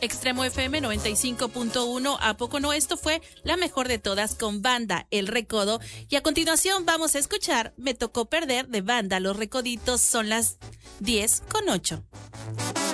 Extremo FM 95.1. ¿A poco no? Esto fue la mejor de todas con Banda El Recodo. Y a continuación vamos a escuchar Me Tocó Perder de Banda Los Recoditos. Son las 10:08.